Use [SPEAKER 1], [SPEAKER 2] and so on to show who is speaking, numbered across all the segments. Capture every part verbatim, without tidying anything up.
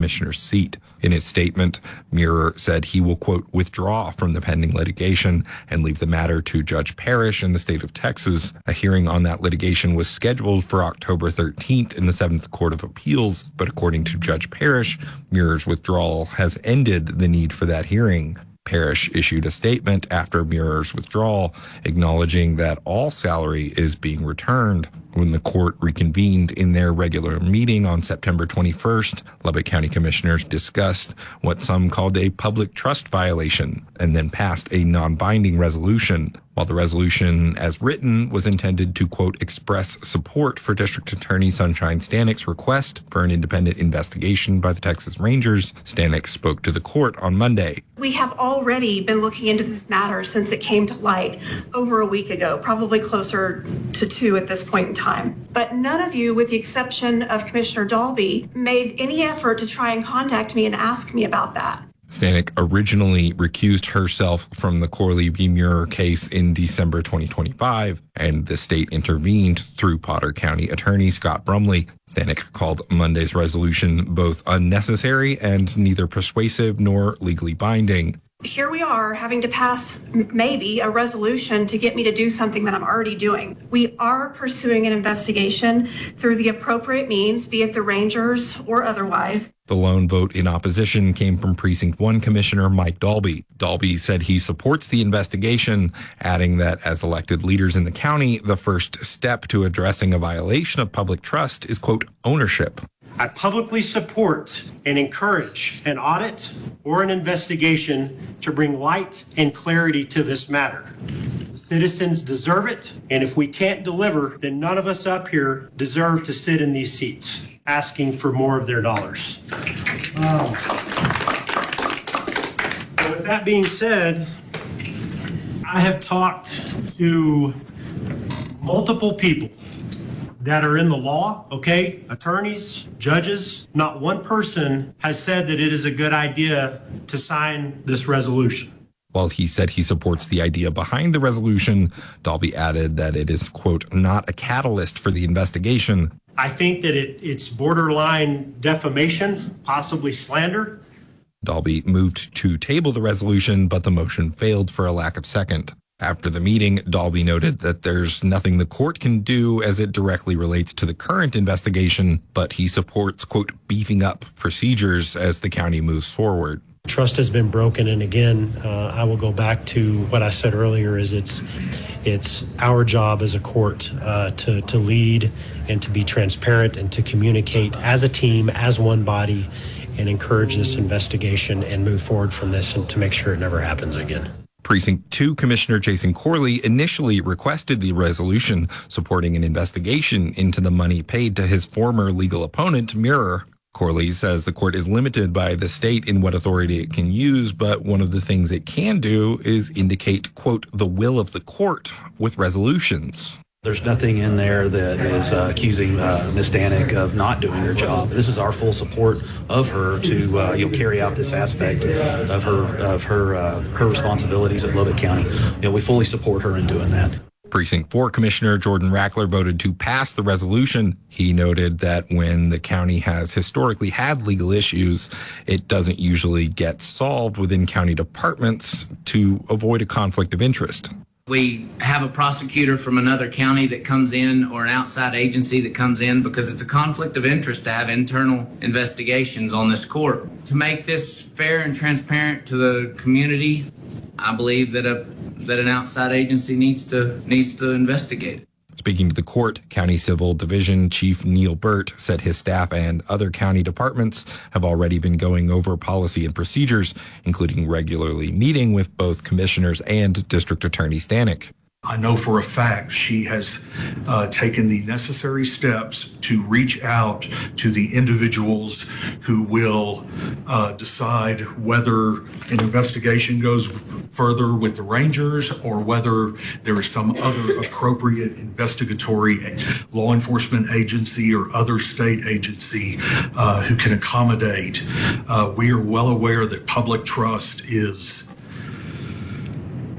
[SPEAKER 1] commissioner's seat. In his statement, Muir said he will, quote, withdraw from the pending litigation and leave the matter to Judge Parrish in the state of Texas. A hearing on that litigation was scheduled for October thirteenth in the Seventh Court of Appeals, but according to Judge Parrish, Muir's withdrawal has ended the need for that hearing. Parrish issued a statement after Muir's withdrawal, acknowledging that all salary is being returned. When the court reconvened in their regular meeting on September twenty-first, Lubbock County Commissioners discussed what some called a public trust violation and then passed a non-binding resolution. While the resolution as written was intended to, quote, express support for District Attorney Sunshine Stanek's request for an independent investigation by the Texas Rangers, Stanek spoke to the court on Monday.
[SPEAKER 2] We have already been looking into this matter since it came to light over a week ago, probably closer to two at this point in time. But none of you, with the exception of Commissioner Dalby, made any effort to try and contact me and ask me about that.
[SPEAKER 1] Stanek originally recused herself from the Corley v. Muir case in December twenty twenty-five, and the state intervened through Potter County Attorney Scott Brumley. Stanek called Monday's resolution both unnecessary and neither persuasive nor legally binding.
[SPEAKER 2] Here we are having to pass maybe a resolution to get me to do something that I'm already doing. We are pursuing an investigation through the appropriate means, be it the Rangers or otherwise.
[SPEAKER 1] The lone vote in opposition came from Precinct one Commissioner Mike Dalby. Dalby said he supports the investigation, adding that as elected leaders in the county, the first step to addressing a violation of public trust is, quote, ownership.
[SPEAKER 3] I publicly support and encourage an audit or an investigation to bring light and clarity to this matter. Citizens deserve it, and if we can't deliver, then none of us up here deserve to sit in these seats asking for more of their dollars. Um, with that being said, I have talked to multiple people that are in the law, okay? Attorneys, judges. Not one person has said that it is a good idea to sign this resolution.
[SPEAKER 1] While he said he supports the idea behind the resolution, Dalby added that it is, quote, not a catalyst for the investigation.
[SPEAKER 3] I think that it, it's borderline defamation, possibly slander.
[SPEAKER 1] Dalby moved to table the resolution, but the motion failed for a lack of second. After the meeting, Dalby noted that there's nothing the court can do as it directly relates to the current investigation, but he supports, quote, beefing up procedures as the county moves forward.
[SPEAKER 3] Trust has been broken, and again, uh, I will go back to what I said earlier, is it's it's our job as a court uh, to, to lead and to be transparent and to communicate as a team, as one body, and encourage this investigation and move forward from this and to make sure it never happens again.
[SPEAKER 1] Precinct two Commissioner Jason Corley initially requested the resolution supporting an investigation into the money paid to his former legal opponent, Muir. Corley says the court is limited by the state in what authority it can use, but one of the things it can do is indicate, quote, the will of the court with resolutions.
[SPEAKER 4] There's nothing in there that is uh, accusing uh, Miz Stanek of not doing her job. This is our full support of her to uh, you know, carry out this aspect of her of her uh, her responsibilities at Lubbock County. You know, we fully support her in doing that.
[SPEAKER 1] Precinct four Commissioner Jordan Rackler voted to pass the resolution. He noted that when the county has historically had legal issues, it doesn't usually get solved within county departments to avoid a conflict of interest.
[SPEAKER 5] We have a prosecutor from another county that comes in or an outside agency that comes in because it's a conflict of interest to have internal investigations on this court. To make this fair and transparent to the community, I believe that a that an outside agency needs to needs to investigate it.
[SPEAKER 1] Speaking to the court, County Civil Division Chief Neil Burt said his staff and other county departments have already been going over policy and procedures, including regularly meeting with both commissioners and District Attorney Stanek.
[SPEAKER 6] I know for a fact she has uh, taken the necessary steps to reach out to the individuals who will uh, decide whether an investigation goes further with the Rangers or whether there is some other appropriate investigatory law enforcement agency or other state agency uh, who can accommodate. Uh, we are well aware that public trust is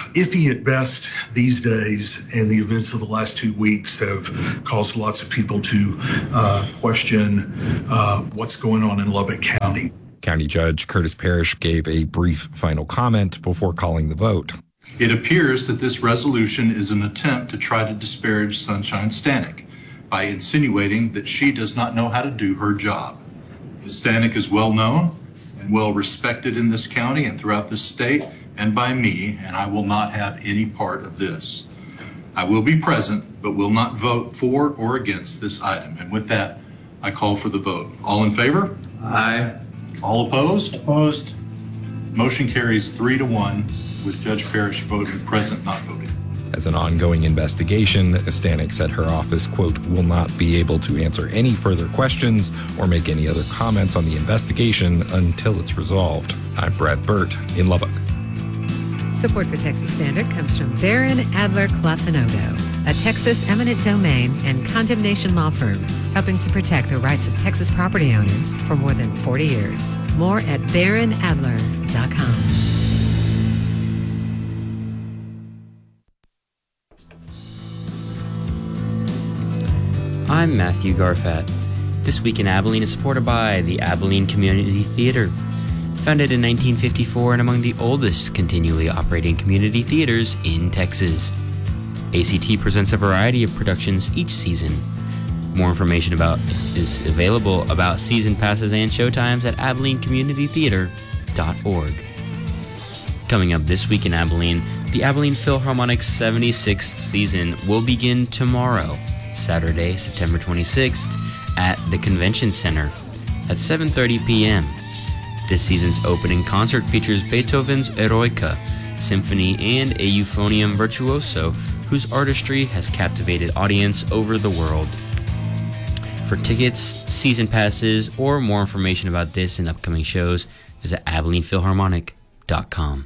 [SPEAKER 6] iffy at best these days, and the events of the last two weeks have caused lots of people to uh, question uh, what's going on in Lubbock County.
[SPEAKER 1] County Judge Curtis Parrish gave a brief final comment before calling the vote.
[SPEAKER 7] It appears that this resolution is an attempt to try to disparage Sunshine Stanek by insinuating that she does not know how to do her job. Miz Stanek is well known and well respected in this county and throughout this state and by me, and I will not have any part of this. I will be present, but will not vote for or against this item. And with that, I call for the vote. All in favor?
[SPEAKER 5] Aye.
[SPEAKER 7] All opposed?
[SPEAKER 3] Opposed.
[SPEAKER 7] Motion carries three to one with Judge Parrish voting present, not voting.
[SPEAKER 1] As an ongoing investigation, Stanek said her office, quote, will not be able to answer any further questions or make any other comments on the investigation until it's resolved. I'm Brad Burt in Lubbock.
[SPEAKER 8] Support for Texas Standard comes from Barron Adler Clough and Odo, a Texas eminent domain and condemnation law firm helping to protect the rights of Texas property owners for more than forty years. More at baron adler dot com.
[SPEAKER 9] I'm Matthew Garfat. This Week in Abilene is supported by the Abilene Community Theater. Founded in nineteen fifty-four and among the oldest continually operating community theaters in Texas. A C T presents a variety of productions each season. More information about is available about season passes and showtimes at abilene community theater dot org. Coming up this week in Abilene, the Abilene Philharmonic's seventy-sixth season will begin tomorrow, Saturday, September twenty-sixth, at the Convention Center at seven thirty p.m. This season's opening concert features Beethoven's Eroica Symphony and a euphonium virtuoso whose artistry has captivated audience over the world. For tickets, season passes, or more information about this and upcoming shows, visit abilene philharmonic dot com.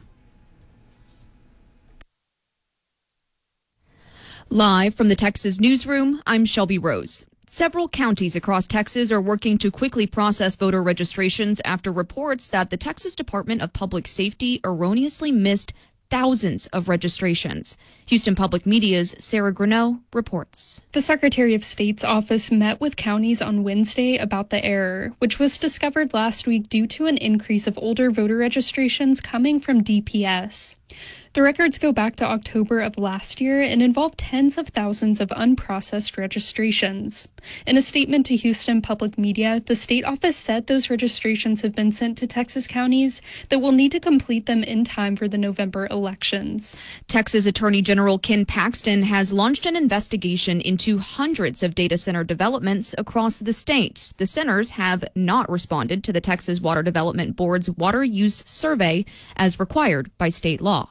[SPEAKER 10] Live from the Texas Newsroom, I'm Shelby Rose. Several counties across Texas are working to quickly process voter registrations after reports that the Texas Department of Public Safety erroneously missed thousands of registrations. Houston Public Media's Sarah Greneau reports.
[SPEAKER 11] The Secretary of State's office met with counties on Wednesday about the error, which was discovered last week due to an increase of older voter registrations coming from D P S. The records go back to October of last year and involve tens of thousands of unprocessed registrations. In a statement to Houston Public Media, the state office said those registrations have been sent to Texas counties that will need to complete them in time for the November elections.
[SPEAKER 10] Texas Attorney General Ken Paxton has launched an investigation into hundreds of data center developments across the state. The centers have not responded to the Texas Water Development Board's water use survey as required by state law.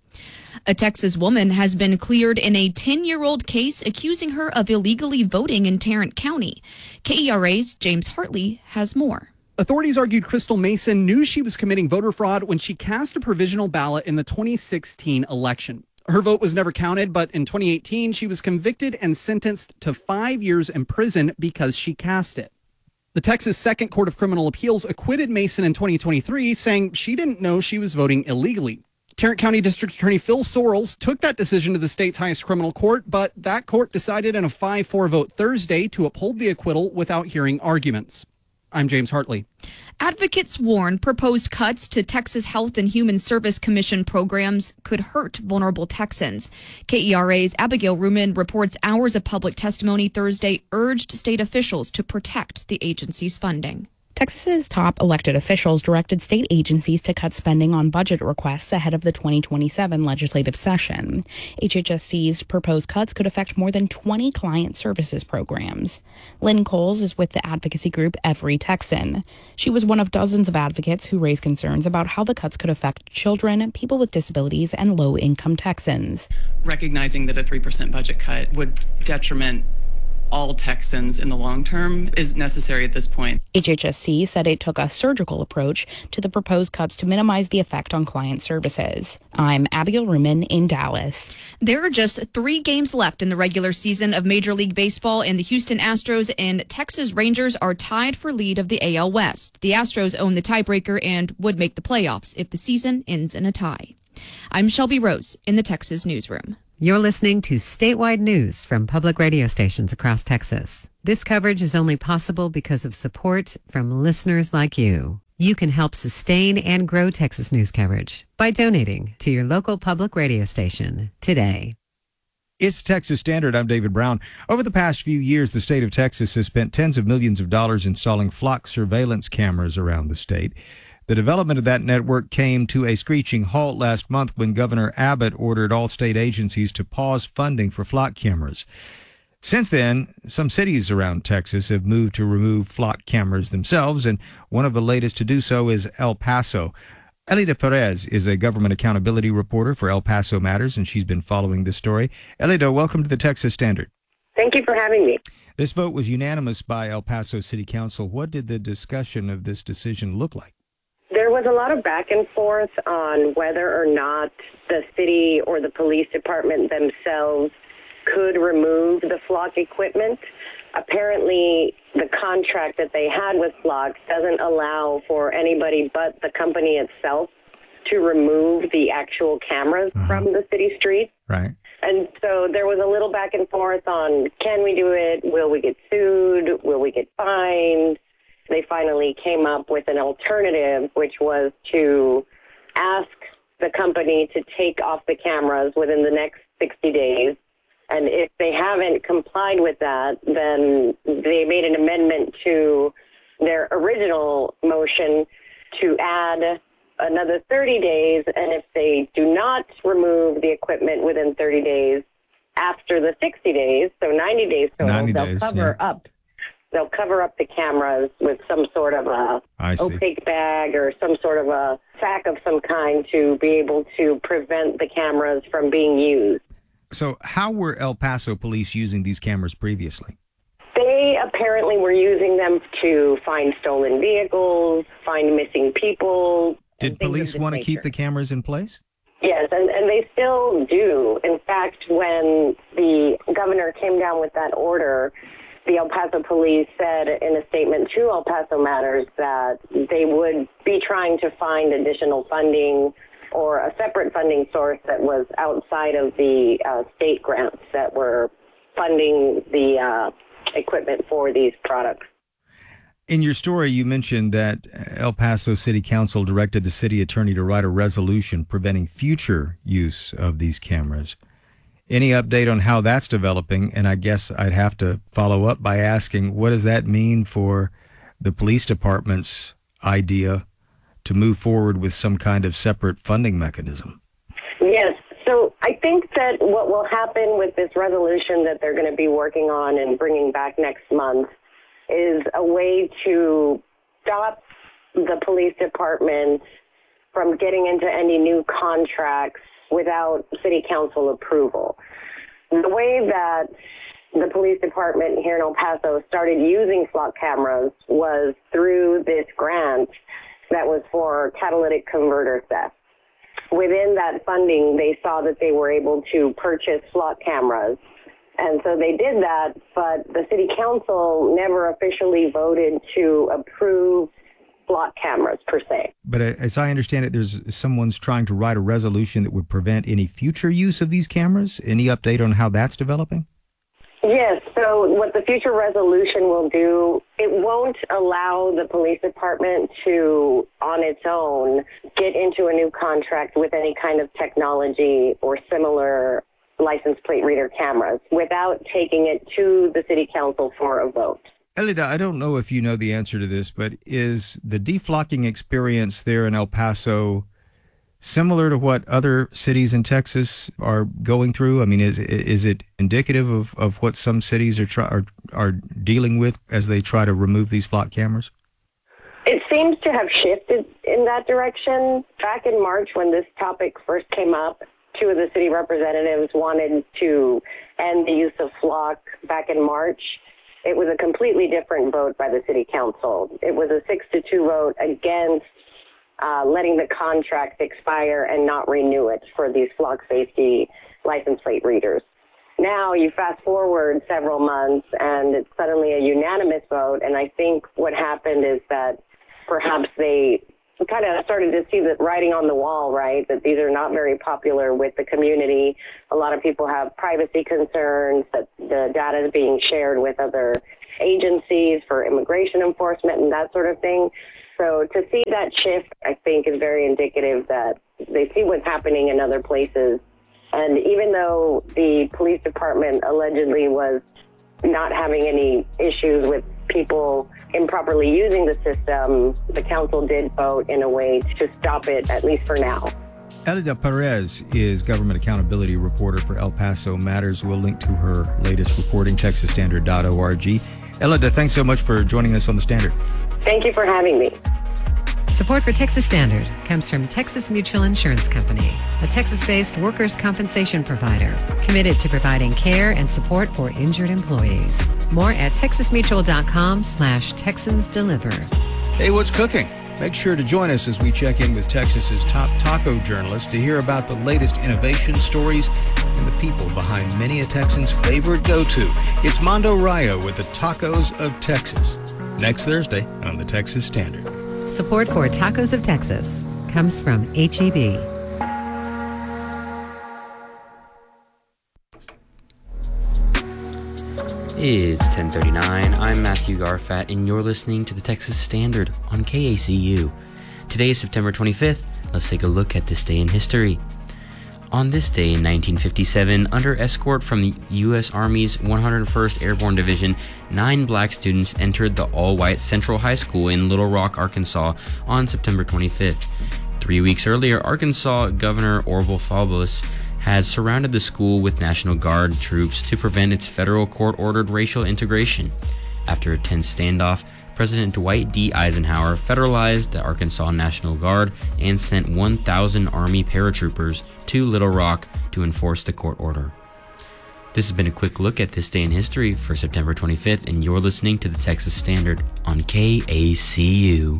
[SPEAKER 10] A Texas woman has been cleared in a ten-year-old case accusing her of illegally voting in Tarrant County. K E R A's James Hartley has more.
[SPEAKER 12] Authorities argued Crystal Mason knew she was committing voter fraud when she cast a provisional ballot in the twenty sixteen election. Her vote was never counted, but in twenty eighteen, she was convicted and sentenced to five years in prison because she cast it. The Texas Second Court of Criminal Appeals acquitted Mason in twenty twenty-three, saying she didn't know she was voting illegally. Tarrant County District Attorney Phil Sorrells took that decision to the state's highest criminal court, but that court decided in a five four vote Thursday to uphold the acquittal without hearing arguments. I'm James Hartley.
[SPEAKER 10] Advocates warn proposed cuts to Texas Health and Human Service Commission programs could hurt vulnerable Texans. K E R A's Abigail Ruman reports hours of public testimony Thursday urged state officials to protect the agency's funding.
[SPEAKER 13] Texas's top elected officials directed state agencies to cut spending on budget requests ahead of the twenty twenty-seven legislative session. H H S C's proposed cuts could affect more than twenty client services programs. Lynn Coles is with the advocacy group Every Texan. She was one of dozens of advocates who raised concerns about how the cuts could affect children, people with disabilities, and low-income Texans.
[SPEAKER 14] Recognizing that a three percent budget cut would detriment all Texans in the long term is necessary at this point.
[SPEAKER 13] H H S C said it took a surgical approach to the proposed cuts to minimize the effect on client services. I'm Abigail Ruman in Dallas.
[SPEAKER 10] There are just three games left in the regular season of Major League Baseball, and the Houston Astros and Texas Rangers are tied for lead of the A L West. The Astros own the tiebreaker and would make the playoffs if the season ends in a tie. I'm Shelby Rose in the Texas Newsroom.
[SPEAKER 8] You're listening to statewide news from public radio stations across Texas. This coverage is only possible because of support from listeners like you. You can help sustain and grow Texas news coverage by donating to your local public radio station today.
[SPEAKER 15] It's Texas Standard. I'm David Brown. Over the past few years, the state of Texas has spent tens of millions of dollars installing flock surveillance cameras around the state. The development of that network came to a screeching halt last month when Governor Abbott ordered all state agencies to pause funding for flock cameras. Since then, some cities around Texas have moved to remove flock cameras themselves, and one of the latest to do so is El Paso. Elida Perez is a government accountability reporter for El Paso Matters, and she's been following this story. Elida, welcome to the Texas Standard.
[SPEAKER 16] Thank you for having me.
[SPEAKER 15] This vote was unanimous by El Paso City Council. What did the discussion of this decision look like?
[SPEAKER 16] There was a lot of back and forth on whether or not the city or the police department themselves could remove the flock equipment. Apparently, the contract that they had with Flock doesn't allow for anybody but the company itself to remove the actual cameras uh-huh. from the city streets.
[SPEAKER 15] Right.
[SPEAKER 16] And so there was a little back and forth on, can we do it? Will we get sued? Will we get fined? They finally came up with an alternative, which was to ask the company to take off the cameras within the next sixty days. And if they haven't complied with that, then they made an amendment to their original motion to add another thirty days. And if they do not remove the equipment within thirty days, after the sixty days, so ninety days total,
[SPEAKER 15] ninety
[SPEAKER 16] they'll
[SPEAKER 15] days,
[SPEAKER 16] cover
[SPEAKER 15] yeah.
[SPEAKER 16] up. They'll cover up the cameras with some sort of a
[SPEAKER 15] I see.
[SPEAKER 16] opaque bag or some sort of a sack of some kind to be able to prevent the cameras from being used.
[SPEAKER 15] So how were El Paso police using these cameras previously?
[SPEAKER 16] They apparently were using them to find stolen vehicles, find missing people.
[SPEAKER 15] Did police want to keep the cameras in place?
[SPEAKER 16] Yes, and, and they still do. In fact, when the governor came down with that order, the El Paso police said in a statement to El Paso Matters that they would be trying to find additional funding or a separate funding source that was outside of the uh, state grants that were funding the uh, equipment for these products.
[SPEAKER 15] In your story, you mentioned that El Paso City Council directed the city attorney to write a resolution preventing future use of these cameras. Any update on how that's developing? And I guess I'd have to follow up by asking, what does that mean for the police department's idea to move forward with some kind of separate funding mechanism?
[SPEAKER 16] Yes. So I think that what will happen with this resolution that they're going to be working on and bringing back next month is a way to stop the police department from getting into any new contracts without city council approval. The way that the police department here in El Paso started using flock cameras was through this grant that was for catalytic converter theft. Within that funding, they saw that they were able to purchase flock cameras. And so they did that, but the city council never officially voted to approve flock cameras per se.
[SPEAKER 15] But as I understand it, there's someone's trying to write a resolution that would prevent any future use of these cameras. Any update on how that's developing?
[SPEAKER 16] Yes, so what the future resolution will do, it won't allow the police department to, on its own, get into a new contract with any kind of technology or similar license plate reader cameras without taking it to the city council for a vote.
[SPEAKER 15] Elida, I don't know if you know the answer to this, but is the deflocking experience there in El Paso similar to what other cities in Texas are going through? I mean, is is it indicative of, of what some cities are, try, are are dealing with as they try to remove these flock cameras?
[SPEAKER 16] It seems to have shifted in that direction. Back in March, when this topic first came up, two of the city representatives wanted to end the use of flock back in March. It was a completely different vote by the city council. It was a six to two vote against uh, letting the contract expire and not renew it for these flock safety license plate readers. Now you fast forward several months and it's suddenly a unanimous vote. And I think what happened is that perhaps they kind of started to see the writing on the wall, right? That these are not very popular with the community. A lot of people have privacy concerns, that the data is being shared with other agencies for immigration enforcement and that sort of thing. So to see that shift, I think, is very indicative that they see what's happening in other places. And even though the police department allegedly was not having any issues with people improperly using the system, the council did vote in a way to stop it, at least for now.
[SPEAKER 15] Elida Perez is government accountability reporter for El Paso Matters. We'll link to her latest reporting, texas standard dot org. Elida, thanks so much for joining us on The Standard.
[SPEAKER 16] Thank you for having me.
[SPEAKER 8] Support for Texas Standard comes from Texas Mutual Insurance Company, a Texas-based workers' compensation provider committed to providing care and support for injured employees. More at texasmutual.com slash Texans Deliver.
[SPEAKER 17] Hey, what's cooking? Make sure to join us as we check in with Texas's top taco journalists to hear about the latest innovation stories and the people behind many a Texan's favorite go-to. It's Mondo Rayo with the Tacos of Texas. Next Thursday on the Texas Standard.
[SPEAKER 8] Support for Tacos of Texas comes from H E B.
[SPEAKER 9] It's ten thirty-nine. I'm Matthew Garfat, and you're listening to the Texas Standard on K A C U. Today is September twenty-fifth. Let's take a look at this day in history. On this day in nineteen fifty-seven, under escort from the U S Army's one hundred first Airborne Division, nine black students entered the all-white Central High School in Little Rock, Arkansas on September twenty-fifth. Three weeks earlier, Arkansas Governor Orville Faubus had surrounded the school with National Guard troops to prevent its federal court-ordered racial integration. After a tense standoff, President Dwight D. Eisenhower federalized the Arkansas National Guard and sent one thousand Army paratroopers to Little Rock to enforce the court order. This has been a quick look at this day in history for September twenty-fifth, and you're listening to the Texas Standard on K A C U.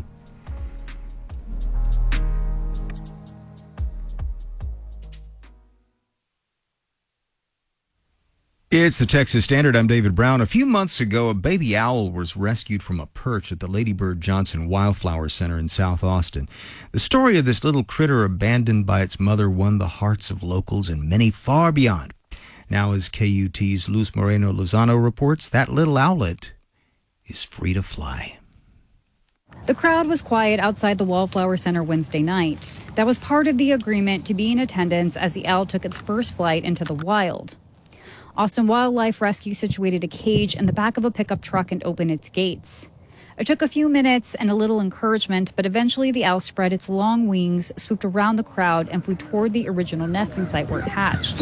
[SPEAKER 15] It's the Texas Standard. I'm David Brown. A few months ago, a baby owl was rescued from a perch at the Lady Bird Johnson Wildflower Center in South Austin. The story of this little critter abandoned by its mother won the hearts of locals and many far beyond. Now, as K U T's Luz Moreno Lozano reports, that little owlet is free to fly.
[SPEAKER 18] The crowd was quiet outside the Wildflower Center Wednesday night. That was part of the agreement to be in attendance as the owl took its first flight into the wild. Austin Wildlife Rescue situated a cage in the back of a pickup truck and opened its gates. It took a few minutes and a little encouragement, but eventually the owl spread its long wings, swooped around the crowd, and flew toward the original nesting site where it hatched.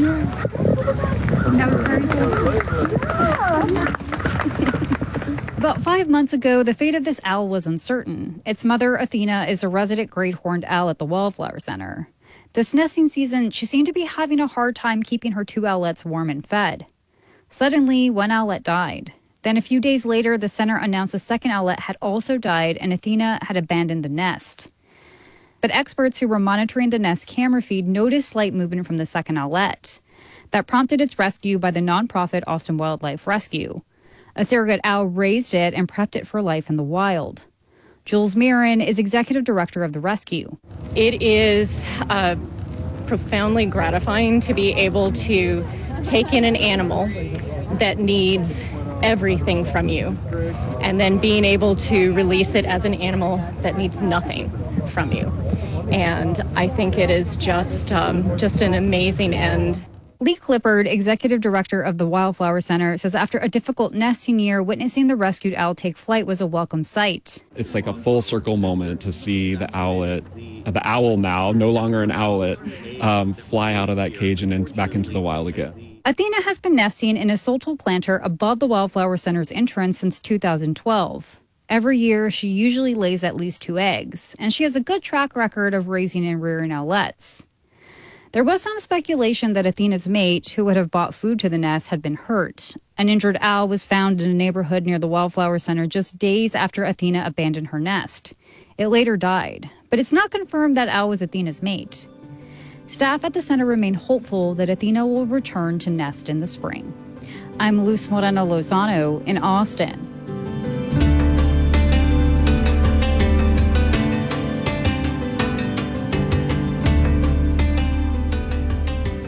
[SPEAKER 18] About five months ago, the fate of this owl was uncertain. Its mother, Athena, is a resident great horned owl at the Wildflower Center. This nesting season, she seemed to be having a hard time keeping her two owlets warm and fed. Suddenly, one owlet died. Then a few days later, the center announced a second owlet had also died and Athena had abandoned the nest. But experts who were monitoring the nest camera feed noticed slight movement from the second owlet. That prompted its rescue by the nonprofit Austin Wildlife Rescue. A surrogate owl raised it and prepped it for life in the wild. Jules Mirren is executive director of the rescue.
[SPEAKER 19] It is uh, profoundly gratifying to be able to take in an animal that needs everything from you, and then being able to release it as an animal that needs nothing from you. And I think it is just um, just an amazing end.
[SPEAKER 18] Lee Clippard, executive director of the Wildflower Center, says after a difficult nesting year, witnessing the rescued owl take flight was a welcome sight.
[SPEAKER 20] It's like a full circle moment to see the owlet, the owl now, no longer an owlet, um, fly out of that cage and in, back into the wild again.
[SPEAKER 18] Athena has been nesting in a Soltal planter above the Wildflower Center's entrance since two thousand twelve. Every year, she usually lays at least two eggs, and she has a good track record of raising and rearing owlets. There was some speculation that Athena's mate, who would have brought food to the nest, had been hurt. An injured owl was found in a neighborhood near the Wildflower Center just days after Athena abandoned her nest. It later died, but it's not confirmed that owl was Athena's mate. Staff at the center remain hopeful that Athena will return to nest in the spring. I'm Luz Moreno Lozano in Austin.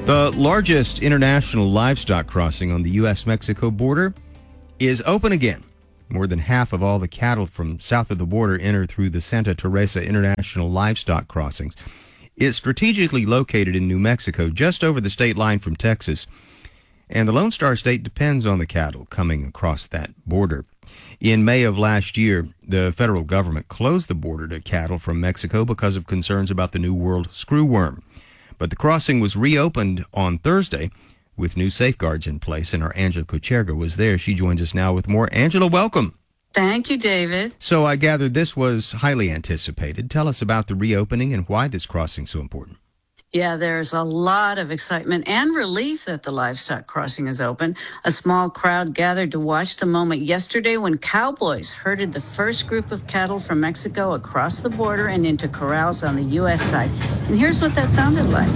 [SPEAKER 15] The largest international livestock crossing on the U S Mexico border is open again. More than half of all the cattle from south of the border enter through the Santa Teresa International Livestock Crossings. It's strategically located in New Mexico, just over the state line from Texas, and the Lone Star State depends on the cattle coming across that border. In May of last year, the federal government closed the border to cattle from Mexico because of concerns about the New World screwworm. But the crossing was reopened on Thursday with new safeguards in place, and our Angela Kucherga was there. She joins us now with more. Angela, welcome.
[SPEAKER 21] Thank you, David.
[SPEAKER 15] So I gather this was highly anticipated. Tell us about the reopening and why this crossing is so important.
[SPEAKER 21] Yeah, there's a lot of excitement and relief that the livestock crossing is open. A small crowd gathered to watch the moment yesterday when cowboys herded the first group of cattle from Mexico across the border and into corrals on the U S side. And here's what that sounded like.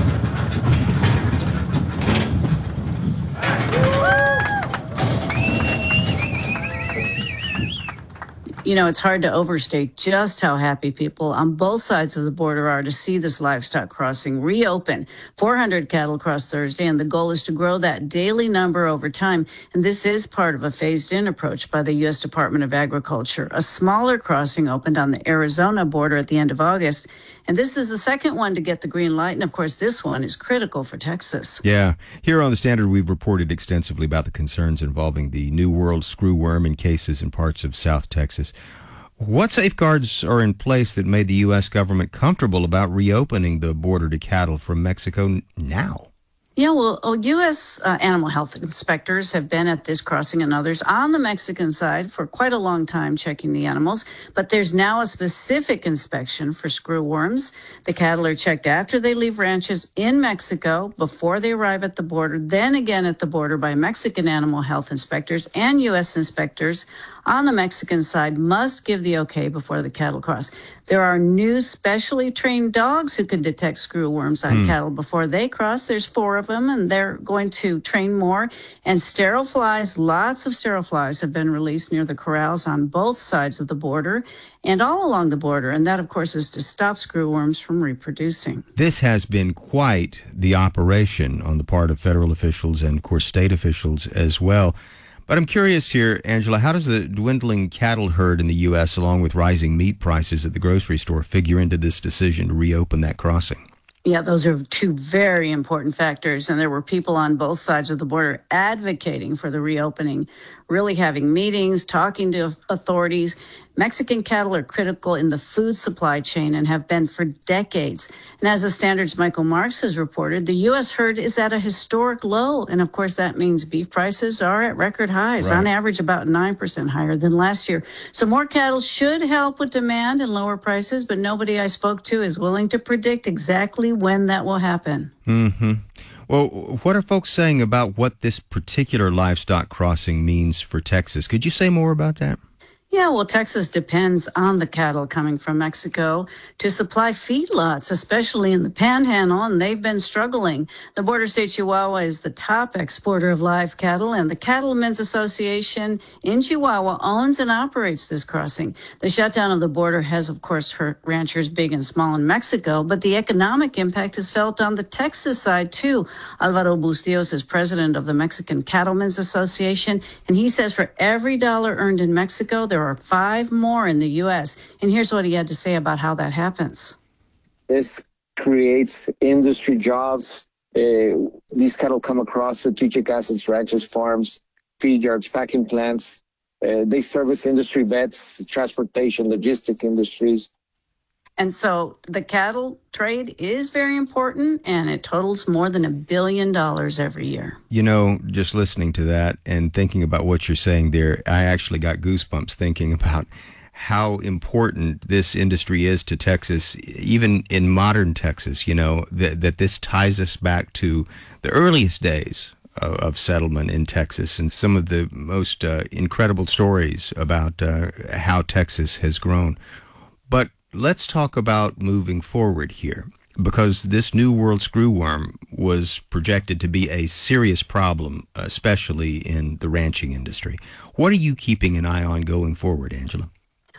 [SPEAKER 21] You know, it's hard to overstate just how happy people on both sides of the border are to see this livestock crossing reopen. four hundred cattle crossed Thursday, and the goal is to grow that daily number over time. And this is part of a phased-in approach by the U S Department of Agriculture. A smaller crossing opened on the Arizona border at the end of August, and this is the second one to get the green light. And, of course, this one is critical for Texas.
[SPEAKER 15] Yeah. Here on The Standard, we've reported extensively about the concerns involving the New World screwworm in cases in parts of South Texas. What safeguards are in place that made the U S government comfortable about reopening the border to cattle from Mexico now?
[SPEAKER 21] Yeah, well, oh, U S uh, animal health inspectors have been at this crossing and others on the Mexican side for quite a long time checking the animals, but there's now a specific inspection for screwworms. The cattle are checked after they leave ranches in Mexico, before they arrive at the border, then again at the border by Mexican animal health inspectors, and U S inspectors on the Mexican side must give the okay before the cattle cross. There are new specially trained dogs who can detect screwworms on
[SPEAKER 22] Hmm.
[SPEAKER 21] cattle before they cross. There's four of them, and they're going to train more. And sterile flies, lots of sterile flies have been released near the corrals on both sides of the border and all along the border. And that, of course, is to stop screwworms from reproducing.
[SPEAKER 15] This has been quite the operation on the part of federal officials and, of course, state officials as well. But I'm curious here, Angela, how does the dwindling cattle herd in the U S, along with rising meat prices at the grocery store, figure into this decision to reopen that crossing?
[SPEAKER 21] Yeah, those are two very important factors. And there were people on both sides of the border advocating for the reopening, really having meetings, talking to authorities. Mexican cattle are critical in the food supply chain and have been for decades. And as the Standard's Michael Marks has reported, the U S herd is at a historic low. And of course, that means beef prices are at record highs,
[SPEAKER 22] Right.
[SPEAKER 21] on average about nine percent higher than last year. So more cattle should help with demand and lower prices, but nobody I spoke to is willing to predict exactly when that will happen.
[SPEAKER 15] Mm-hmm. Well, what are folks saying about what this particular livestock crossing means for Texas? Could you say more about that?
[SPEAKER 21] Yeah, well, Texas depends on the cattle coming from Mexico to supply feedlots, especially in the Panhandle, and they've been struggling. The border state Chihuahua is the top exporter of live cattle, and the Cattlemen's Association in Chihuahua owns and operates this crossing. The shutdown of the border has, of course, hurt ranchers big and small in Mexico, but the economic impact is felt on the Texas side, too. Alvaro Bustillos is president of the Mexican Cattlemen's Association, and he says for every dollar earned in Mexico, there are five more in the U S. And here's what he had to say about how that happens.
[SPEAKER 22] This creates industry jobs. Uh, these cattle come across strategic assets, ranches, farms, feed yards, packing plants. Uh, they service industry vets, transportation, logistic industries.
[SPEAKER 21] And so the cattle trade is very important, and it totals more than a billion dollars every year.
[SPEAKER 15] You know, just listening to that and thinking about what you're saying there, I actually got goosebumps thinking about how important this industry is to Texas, even in modern Texas, you know, that, that this ties us back to the earliest days of, of settlement in Texas and some of the most uh, incredible stories about uh, how Texas has grown. But let's talk about moving forward here, because this New World screwworm was projected to be a serious problem, especially in the ranching industry. What are you keeping an eye on going forward, Angela?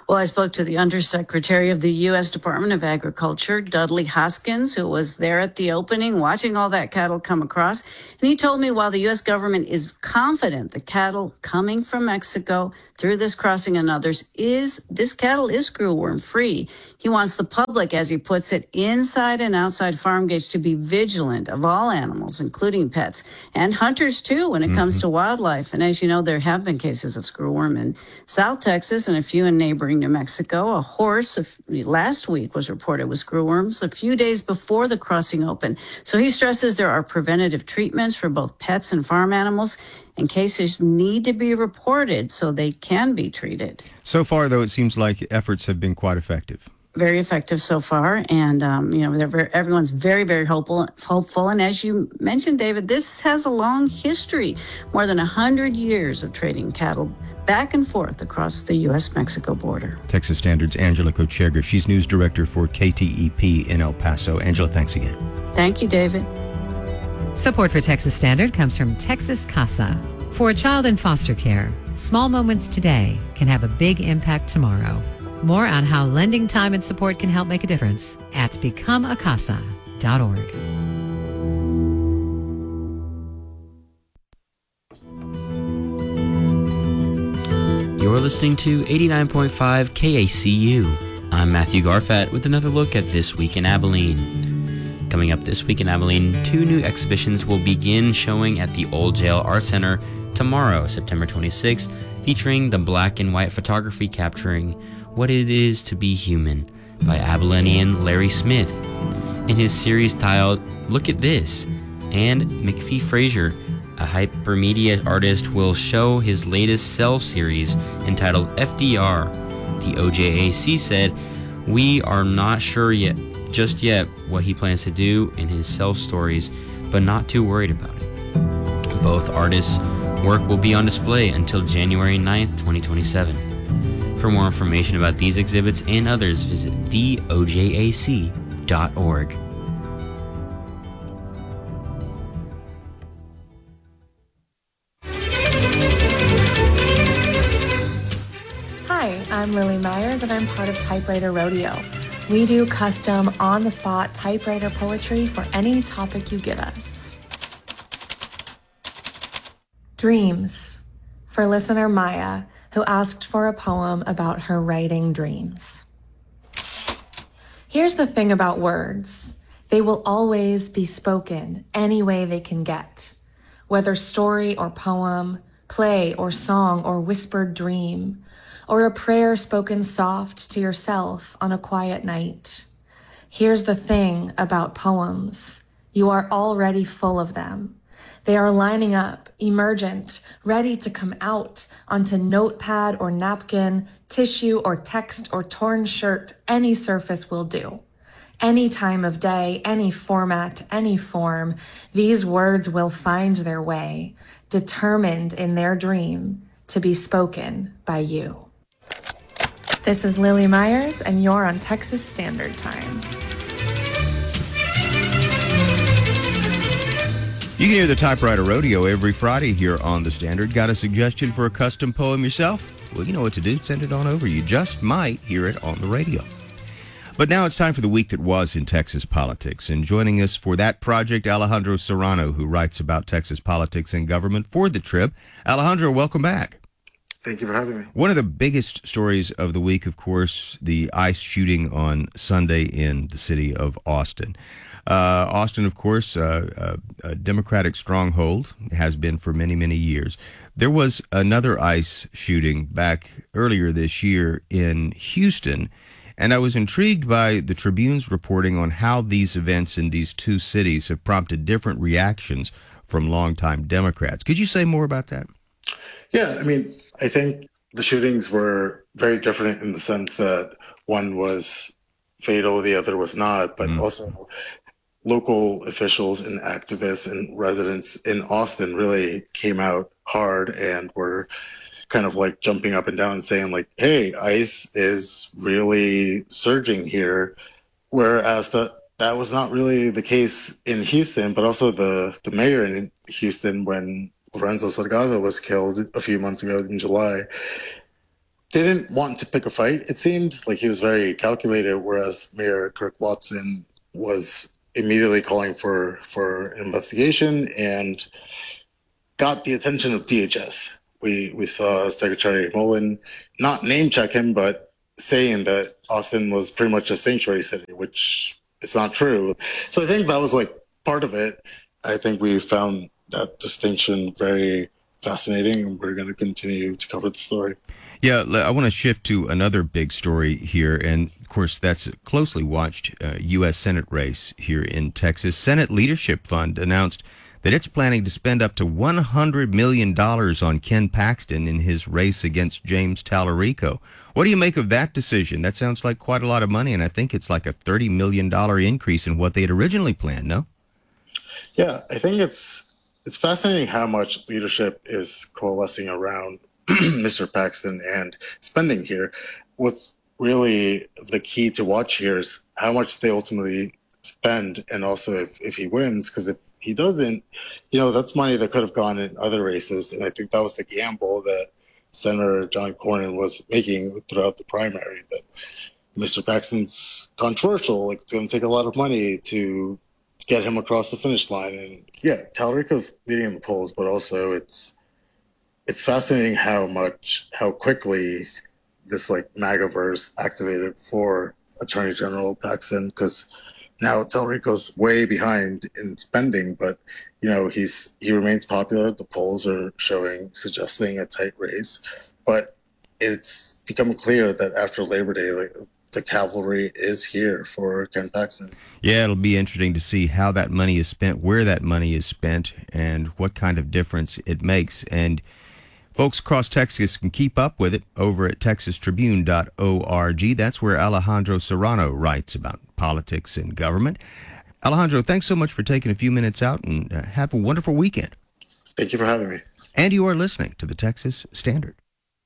[SPEAKER 21] Well, I spoke to the Undersecretary of the U S Department of Agriculture, Dudley Hoskins, who was there at the opening watching all that cattle come across. And he told me while the U S government is confident the cattle coming from Mexico through this crossing and others is, this cattle is screwworm free. He wants the public, as he puts it, inside and outside farm gates to be vigilant of all animals, including pets and hunters too, when it mm-hmm. comes to wildlife. And as you know, there have been cases of screwworm in South Texas and a few in neighboring New Mexico. A horse last week was reported with screwworms a few days before the crossing opened. So he stresses there are preventative treatments for both pets and farm animals, and cases need to be reported so they can be treated.
[SPEAKER 15] So far, though, it seems like efforts have been quite effective.
[SPEAKER 21] Very effective so far, and um, you know, they're very, everyone's very, very hopeful. Hopeful, and as you mentioned, David, this has a long history, more than a hundred years of trading cattle back and forth across the U S Mexico border.
[SPEAKER 15] Texas Standard's Angela Kochegar. She's news director for K T E P in El Paso. Angela, thanks again.
[SPEAKER 21] Thank you, David.
[SPEAKER 8] Support for Texas Standard comes from Texas Casa. For a child in foster care, small moments today can have a big impact tomorrow. More on how lending time and support can help make a difference at become a casa dot org.
[SPEAKER 9] You're listening to eighty-nine point five K A C U. I'm Matthew Garfat with another look at This Week in Abilene. Coming up this week in Abilene, two new exhibitions will begin showing at the Old Jail Art Center tomorrow, September twenty-sixth, featuring the black and white photography capturing What It Is to Be Human by Abilenian Larry Smith. In his series titled Look at This, and McPhee Frazier, a hypermedia artist, will show his latest Self series entitled F D R. The O J A C said, "We are not sure yet, just yet, what he plans to do in his Self stories, but not too worried about it." Both artists' work will be on display until January ninth, twenty twenty-seven. For more information about these exhibits and others, visit the O J A C dot org.
[SPEAKER 2] Hi, I'm Lily Myers, and I'm part of Typewriter Rodeo. We do custom, on-the-spot typewriter poetry for any topic you give us. Dreams, for listener Maya, who asked for a poem about her writing dreams. Here's the thing about words. They will always be spoken any way they can get. Whether story or poem, play or song or whispered dream, or a prayer spoken soft to yourself on a quiet night. Here's the thing about poems. You are already full of them. They are lining up, emergent, ready to come out onto notepad or napkin, tissue or text or torn shirt. Any surface will do. Any time of day, any format, any form, these words will find their way, determined in their dream to be spoken by you. This is Lily Myers, and you're on Texas Standard Time.
[SPEAKER 15] You can hear the Typewriter Rodeo every Friday here on The Standard. Got a suggestion for a custom poem yourself? Well, you know what to do. Send it on over. You just might hear it on the radio. But now it's time for the week that was in Texas politics. And joining us for that project, Alejandro Serrano, who writes about Texas politics and government for The Trib. Alejandro, welcome back.
[SPEAKER 4] Thank you for having me.
[SPEAKER 15] One of the biggest stories of the week, of course, the ICE shooting on Sunday in the city of Austin. Uh, Austin, of course, uh, a, a Democratic stronghold, has been for many, many years. There was another ICE shooting back earlier this year in Houston, and I was intrigued by the Tribune's reporting on how these events in these two cities have prompted different reactions from longtime Democrats. Could you say more about that?
[SPEAKER 4] Yeah, I mean, I think the shootings were very different in the sense that one was fatal, the other was not, but mm. also local officials and activists and residents in Austin really came out hard and were kind of like jumping up and down and saying like, hey, ICE is really surging here. Whereas the, that was not really the case in Houston, but also the, the mayor in Houston, when Lorenzo Salgado was killed a few months ago in July, didn't want to pick a fight, it seemed. Like he was very calculated, whereas Mayor Kirk Watson was immediately calling for, for an investigation and got the attention of D H S. We we saw Secretary Mullen not name check him, but saying that Austin was pretty much a sanctuary city, which is not true. So I think that was like part of it. I think we found that distinction very fascinating, and we're going to continue to cover the story.
[SPEAKER 5] Yeah, I want to shift to another big story here, and of course that's a closely watched uh, U S Senate race here in Texas. Senate Leadership Fund announced that it's planning to spend up to one hundred million dollars on Ken Paxton in his race against James Tallarico. What do you make of that decision? That sounds like quite a lot of money, and I think it's like a thirty million dollars increase in what they had originally planned, no?
[SPEAKER 4] Yeah, I think it's it's fascinating how much leadership is coalescing around Mister Paxton and spending here. What's really the key to watch here is how much they ultimately spend, and also if, if he wins, because if he doesn't, you know, that's money that could have gone in other races. And I think that was the gamble that Senator John Cornyn was making throughout the primary, that Mister Paxton's controversial, like it's going to take a lot of money to get him across the finish line. And yeah, Tallarico's leading in the polls, but also it's it's fascinating how much, how quickly this like MAGAverse activated for Attorney General Paxton, because now Tallarico's way behind in spending, but you know he's he remains popular. The polls are showing, suggesting a tight race, but it's become clear that after Labor Day, like, the cavalry is here for Ken Paxton.
[SPEAKER 5] Yeah, it'll be interesting to see how that money is spent, where that money is spent, and what kind of difference it makes. And folks across Texas can keep up with it over at texas tribune dot org. That's where Alejandro Serrano writes about politics and government. Alejandro, thanks so much for taking a few minutes out, and uh, have a wonderful weekend.
[SPEAKER 4] Thank you for having me.
[SPEAKER 5] And you are listening to the Texas Standard.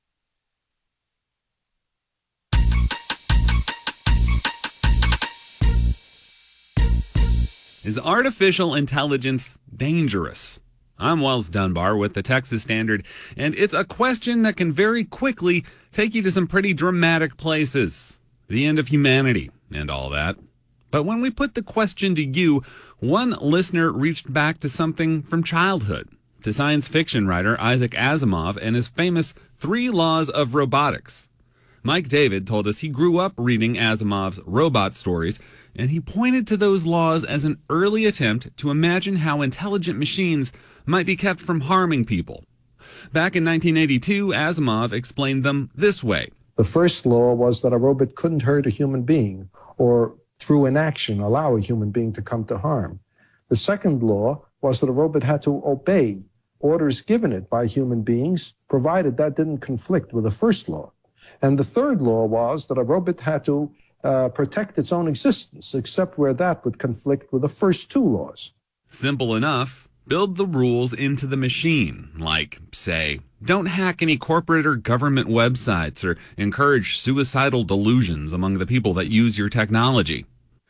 [SPEAKER 6] Is artificial intelligence dangerous? I'm Wells Dunbar with the Texas Standard, and it's a question that can very quickly take you to some pretty dramatic places. The end of humanity and all that. But when we put the question to you, one listener reached back to something from childhood, to science fiction writer Isaac Asimov and his famous Three Laws of Robotics. Mike David told us he grew up reading Asimov's robot stories, and he pointed to those laws as an early attempt to imagine how intelligent machines might be kept from harming people. Back in nineteen eighty-two, Asimov explained them this way.
[SPEAKER 23] The first law was that a robot couldn't hurt a human being, or through inaction allow a human being to come to harm. The second law was that a robot had to obey orders given it by human beings, provided that didn't conflict with the first law. And the third law was that a robot had to uh, protect its own existence, except where that would conflict with the first two laws.
[SPEAKER 6] Simple enough. Build the rules into the machine, like, say, don't hack any corporate or government websites or encourage suicidal delusions among the people that use your technology.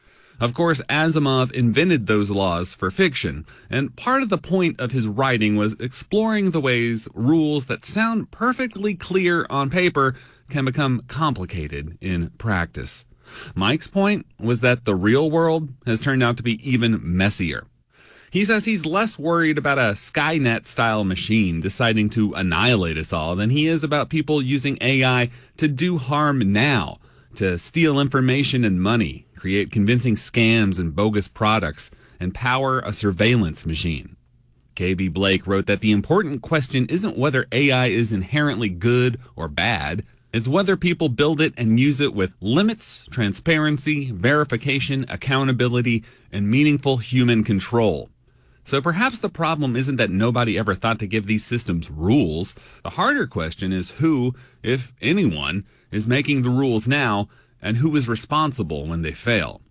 [SPEAKER 6] Of course, Asimov invented those laws for fiction, and part of the point of his writing was exploring the ways rules that sound perfectly clear on paper can become complicated in practice. Mike's point was that the real world has turned out to be even messier. He says he's less worried about a Skynet-style machine deciding to annihilate us all than he is about people using A I to do harm now, to steal information and money, create convincing scams and bogus products, and power a surveillance machine. K B. Blake wrote that the important question isn't whether A I is inherently good or bad, it's whether people build it and use it with limits, transparency, verification, accountability, and meaningful human control. So perhaps the problem isn't that nobody ever thought to give these systems rules. The harder question is who, if anyone, is making the rules now, and who is responsible when they fail.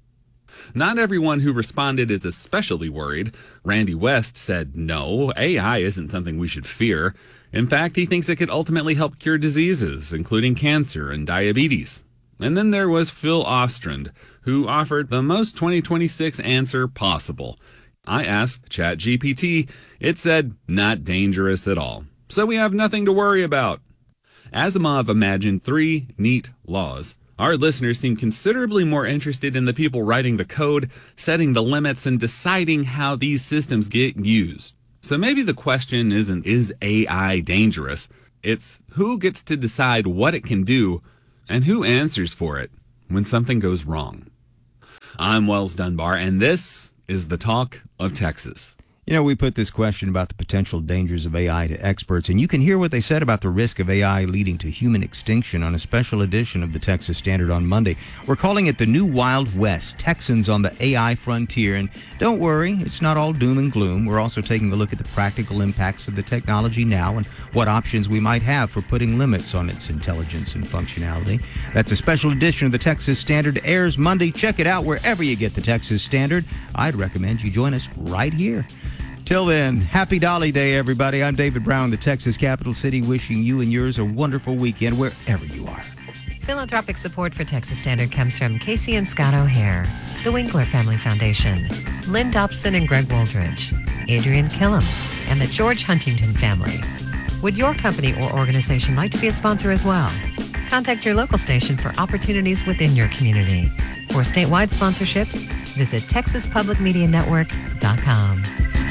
[SPEAKER 6] Not everyone who responded is especially worried. Randy West said, no, A I isn't something we should fear. In fact, he thinks it could ultimately help cure diseases, including cancer and diabetes. And then there was Phil Ostrand, who offered the most twenty twenty-six answer possible. I asked ChatGPT. It said, not dangerous at all. So we have nothing to worry about. Asimov imagined three neat laws. Our listeners seem considerably more interested in the people writing the code, setting the limits, and deciding how these systems get used. So maybe the question isn't, is A I dangerous? It's who gets to decide what it can do and who answers for it when something goes wrong. I'm Wells Dunbar, and this is the Talk of Texas.
[SPEAKER 5] You know, we put this question about the potential dangers of A I to experts, and you can hear what they said about the risk of A I leading to human extinction on a special edition of the Texas Standard on Monday. We're calling it the New Wild West, Texans on the A I frontier. And don't worry, it's not all doom and gloom. We're also taking a look at the practical impacts of the technology now and what options we might have for putting limits on its intelligence and functionality. That's a special edition of the Texas Standard. Airs Monday. Check it out wherever you get the Texas Standard. I'd recommend you join us right here. Till then, happy Dolly Day, everybody. I'm David Brown, the Texas capital city, wishing you and yours a wonderful weekend wherever you are.
[SPEAKER 8] Philanthropic support for Texas Standard comes from Casey and Scott O'Hare, the Winkler Family Foundation, Lynn Dobson and Greg Woldridge, Adrian Killam, and the George Huntington family. Would your company or organization like to be a sponsor as well? Contact your local station for opportunities within your community. For statewide sponsorships, visit texas public media network dot com.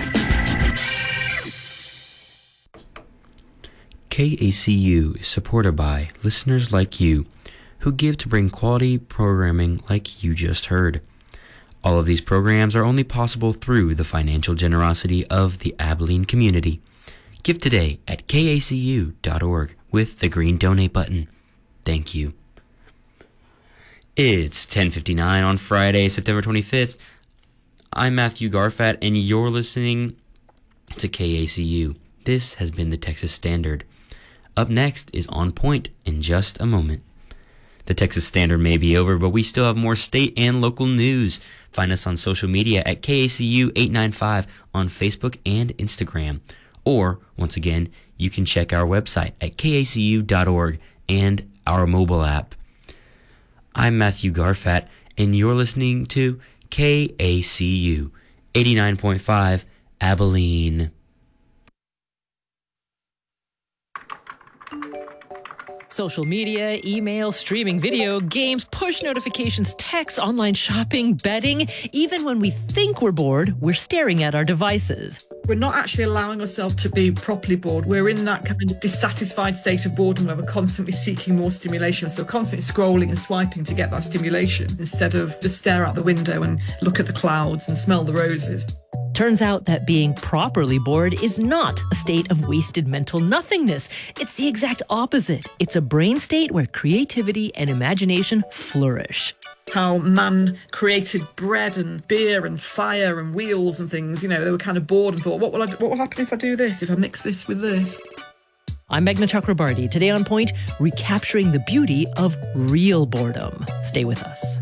[SPEAKER 9] K A C U is supported by listeners like you who give to bring quality programming like you just heard. All of these programs are only possible through the financial generosity of the Abilene community. Give today at K A C U dot org with the green donate button. Thank you. It's ten fifty-nine on Friday, September twenty-fifth. I'm Matthew Garfat, and you're listening to K A C U. This has been the Texas Standard. Up next is On Point in just a moment. The Texas Standard may be over, but we still have more state and local news. Find us on social media at K A C U eight ninety-five on Facebook and Instagram. Or, once again, you can check our website at K A C U dot org and our mobile app. I'm Matthew Garfat, and you're listening to K A C U eighty-nine point five Abilene.
[SPEAKER 1] Social media, email, streaming video, games, push notifications, text, online shopping, betting. Even when we think we're bored, we're staring at our devices.
[SPEAKER 3] We're not actually allowing ourselves to be properly bored. We're in that kind of dissatisfied state of boredom where we're constantly seeking more stimulation. So constantly scrolling and swiping to get that stimulation instead of just stare out the window and look at the clouds and smell the roses.
[SPEAKER 1] Turns out that being properly bored is not a state of wasted mental nothingness. It's the exact opposite. It's a brain state where creativity and imagination flourish.
[SPEAKER 3] How man created bread and beer and fire and wheels and things. You know, they were kind of bored and thought, what will I do, what will happen if I do this, if I mix this with this?
[SPEAKER 1] I'm Meghna Chakrabarty. Today on Point, recapturing the beauty of real boredom. Stay with us.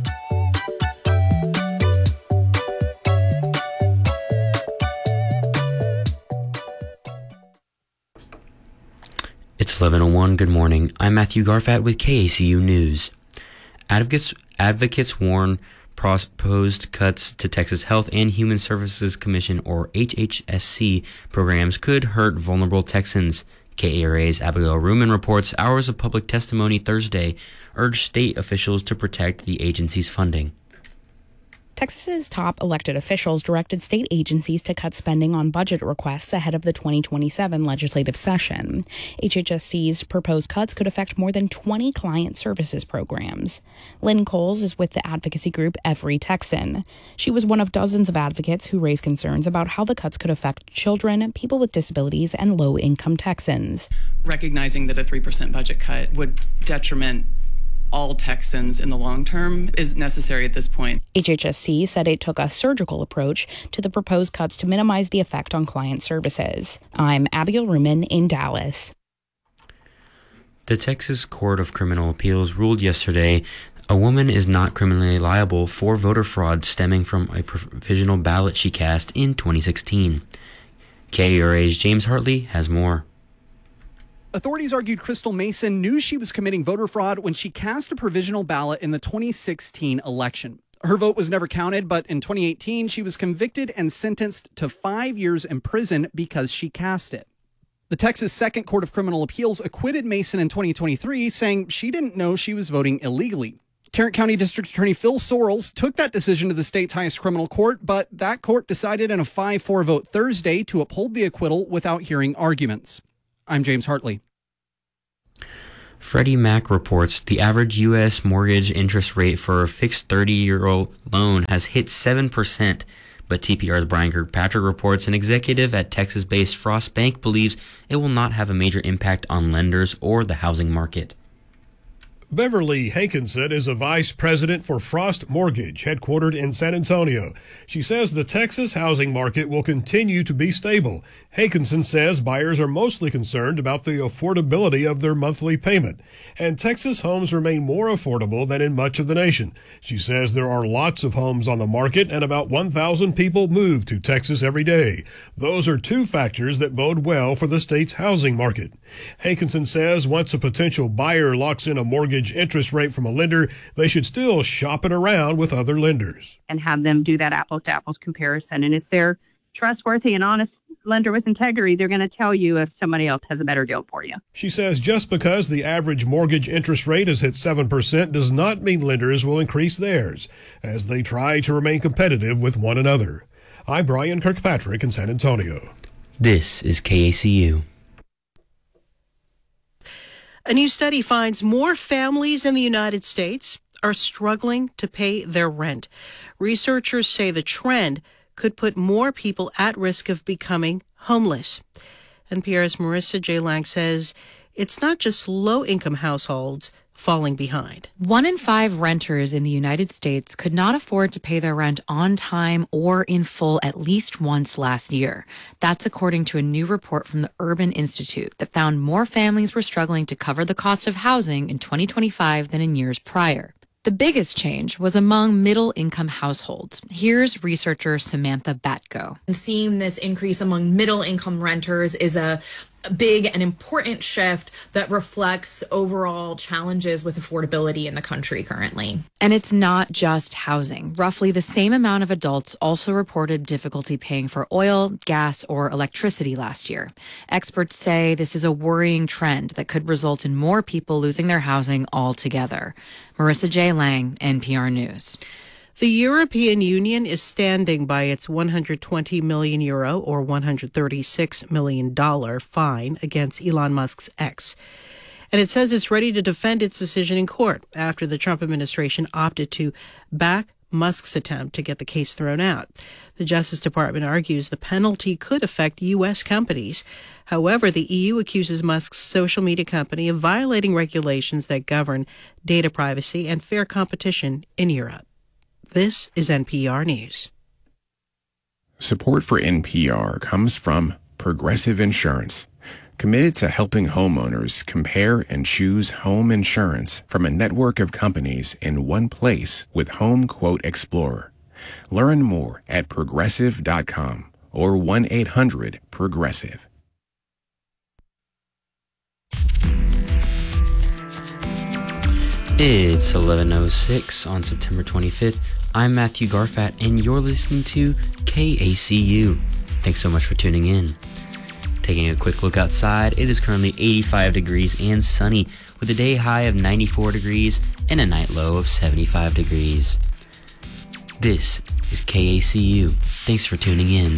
[SPEAKER 9] It's eleven oh one. Good morning. I'm Matthew Garfat with K A C U News. Advocates advocates warn proposed cuts to Texas Health and Human Services Commission, or H H S C, programs could hurt vulnerable Texans. K A R A's Abigail Ruman reports hours of public testimony Thursday urged state officials to protect the agency's funding.
[SPEAKER 13] Texas's top elected officials directed state agencies to cut spending on budget requests ahead of the twenty twenty-seven legislative session. H H S C's proposed cuts could affect more than twenty client services programs. Lynn Coles is with the advocacy group Every Texan. She was one of dozens of advocates who raised concerns about how the cuts could affect children, people with disabilities, and low-income Texans.
[SPEAKER 14] Recognizing that a three percent budget cut would detriment all Texans in the long term is necessary at this point.
[SPEAKER 13] H H S C said it took a surgical approach to the proposed cuts to minimize the effect on client services. I'm Abigail Ruman in Dallas.
[SPEAKER 9] The Texas Court of Criminal Appeals ruled yesterday a woman is not criminally liable for voter fraud stemming from a provisional ballot she cast in twenty sixteen. K A R A's James Hartley has more.
[SPEAKER 12] Authorities argued Crystal Mason knew she was committing voter fraud when she cast a provisional ballot in the twenty sixteen election. Her vote was never counted, but in twenty eighteen, she was convicted and sentenced to five years in prison because she cast it. The Texas Second Court of Criminal Appeals acquitted Mason in twenty twenty-three, saying she didn't know she was voting illegally. Tarrant County District Attorney Phil Sorrells took that decision to the state's highest criminal court, but that court decided in a five four vote Thursday to uphold the acquittal without hearing arguments. I'm James Hartley.
[SPEAKER 9] Freddie Mac reports the average U S mortgage interest rate for a fixed thirty-year-old loan has hit seven percent. But T P R's Brian Kirkpatrick reports an executive at Texas-based Frost Bank believes it will not have a major impact on lenders or the housing market.
[SPEAKER 7] Beverly Hankinson is a vice president for Frost Mortgage, headquartered in San Antonio. She says the Texas housing market will continue to be stable. Hankinson says buyers are mostly concerned about the affordability of their monthly payment, and Texas homes remain more affordable than in much of the nation. She says there are lots of homes on the market and about one thousand people move to Texas every day. Those are two factors that bode well for the state's housing market. Hankinson says once a potential buyer locks in a mortgage interest rate from a lender, they should still shop it around with other lenders.
[SPEAKER 10] And have them do that apples to apples comparison. And if they're trustworthy and honest lender with integrity, they're going to tell you if somebody else has a better deal for you.
[SPEAKER 7] She says just because the average mortgage interest rate has hit seven percent does not mean lenders will increase theirs as they try to remain competitive with one another. I'm Brian Kirkpatrick in San Antonio.
[SPEAKER 9] This is K A C U.
[SPEAKER 11] A new study finds more families in the United States are struggling to pay their rent. Researchers say the trend could put more people at risk of becoming homeless. N P R's Marissa J. Lang says it's not just low-income households falling behind.
[SPEAKER 24] One in five renters in the United States could not afford to pay their rent on time or in full at least once last year. That's according to a new report from the Urban Institute that found more families were struggling to cover the cost of housing in twenty twenty-five than in years prior. The biggest change was among middle-income households. Here's researcher Samantha Batko.
[SPEAKER 25] Seeing this increase among middle-income renters is a big and important shift that reflects overall challenges with affordability in the country currently.
[SPEAKER 24] And it's not just housing. Roughly the same amount of adults also reported difficulty paying for oil, gas, or electricity last year. Experts say this is a worrying trend that could result in more people losing their housing altogether. Marissa J. Lang, N P R News.
[SPEAKER 11] The European Union is standing by its one hundred twenty million euro or one hundred thirty-six million dollars fine against Elon Musk's X. And it says it's ready to defend its decision in court after the Trump administration opted to back Musk's attempt to get the case thrown out. The Justice Department argues the penalty could affect U S companies. However, the E U accuses Musk's social media company of violating regulations that govern data privacy and fair competition in Europe. This is N P R News.
[SPEAKER 26] Support for N P R comes from Progressive Insurance, committed to helping homeowners compare and choose home insurance from a network of companies in one place with Home Quote Explorer. Learn more at progressive dot com or one eight hundred progressive.
[SPEAKER 9] It's eleven oh six on September twenty-fifth. I'm Matthew Garfat, and you're listening to K A C U. Thanks so much for tuning in. Taking a quick look outside, it is currently eighty-five degrees and sunny, with a day high of ninety-four degrees and a night low of seventy-five degrees. This is K A C U. Thanks for tuning in.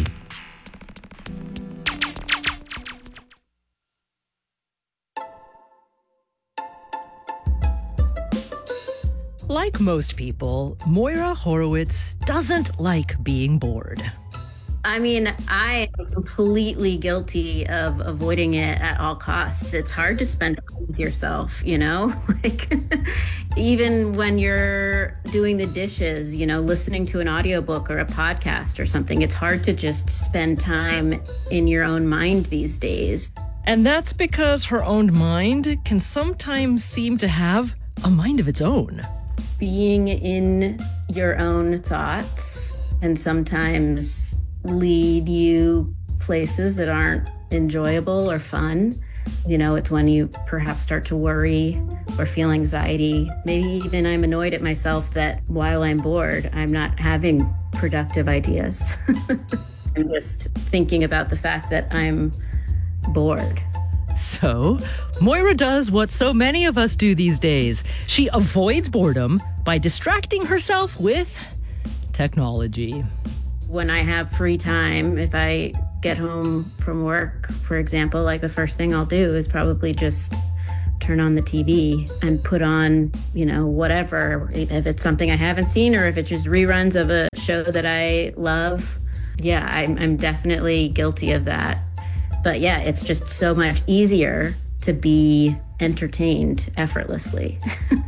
[SPEAKER 1] Like most people, Moira Horowitz doesn't like being bored.
[SPEAKER 27] I mean, I am completely guilty of avoiding it at all costs. It's hard to spend time with yourself, you know? Like, even when you're doing the dishes, you know, listening to an audiobook or a podcast or something, it's hard to just spend time in your own mind these days.
[SPEAKER 1] And that's because her own mind can sometimes seem to have a mind of its own.
[SPEAKER 27] Being in your own thoughts and sometimes lead you places that aren't enjoyable or fun. You know, it's when you perhaps start to worry or feel anxiety. Maybe even I'm annoyed at myself that while I'm bored, I'm not having productive ideas. I'm just thinking about the fact that I'm bored.
[SPEAKER 1] So, Moira does what so many of us do these days. She avoids boredom by distracting herself with technology.
[SPEAKER 27] When I have free time, if I get home from work, for example, like the first thing I'll do is probably just turn on the T V and put on, you know, whatever, if it's something I haven't seen or if it's just reruns of a show that I love. Yeah, I'm, I'm definitely guilty of that. But yeah, it's just so much easier to be entertained effortlessly.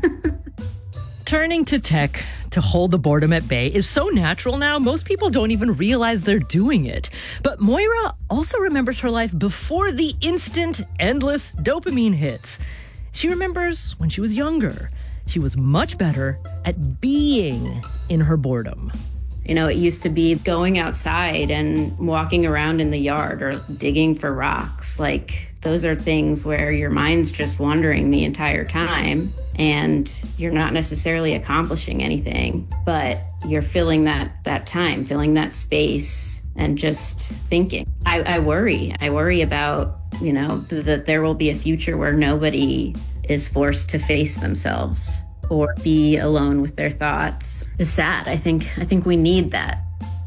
[SPEAKER 1] Turning to tech to hold the boredom at bay is so natural now, most people don't even realize they're doing it. But Moira also remembers her life before the instant, endless dopamine hits. She remembers when she was younger. She was much better at being in her boredom.
[SPEAKER 27] You know, it used to be going outside and walking around in the yard or digging for rocks. Like, those are things where your mind's just wandering the entire time and you're not necessarily accomplishing anything, but you're filling that, that time, filling that space and just thinking. I, I worry. I worry about, you know, that there will be a future where nobody is forced to face themselves or be alone with their thoughts. It's sad. I think I think we need that.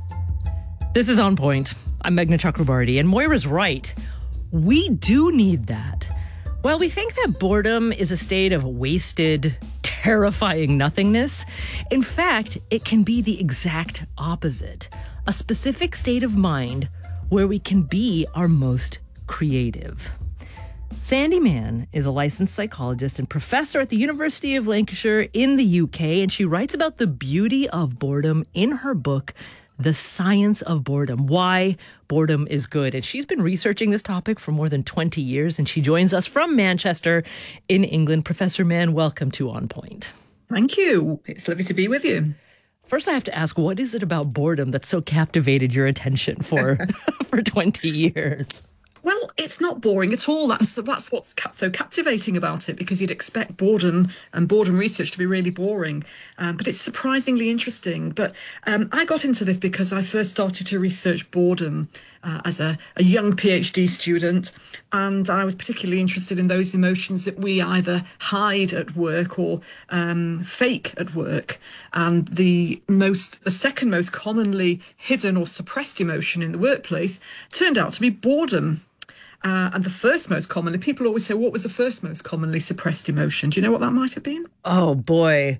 [SPEAKER 1] This is On Point. I'm Meghna Chakrabarti, and Moira's right. We do need that. Well, we think that boredom is a state of wasted, terrifying nothingness. In fact, it can be the exact opposite. A specific state of mind where we can be our most creative. Sandi Mann is a licensed psychologist and professor at the University of Lancashire in the U K, and she writes about the beauty of boredom in her book, The Science of Boredom, Why Boredom is Good. And she's been researching this topic for more than twenty years, and she joins us from Manchester in England. Professor Mann, welcome to On Point.
[SPEAKER 3] Thank you. It's lovely to be with you.
[SPEAKER 1] First, I have to ask, what is it about boredom that so captivated your attention for, for twenty years?
[SPEAKER 3] Well, it's not boring at all. That's the, that's what's ca- so captivating about it, because you'd expect boredom and boredom research to be really boring. Um, but it's surprisingly interesting. But um, I got into this because I first started to research boredom uh, as a, a young PhD student. And I was particularly interested in those emotions that we either hide at work or um, fake at work. And the most, the second most commonly hidden or suppressed emotion in the workplace turned out to be boredom. Uh, and the first most commonly, people always say, what was the first most commonly suppressed emotion? Do you know what that might have been?
[SPEAKER 1] Oh, boy.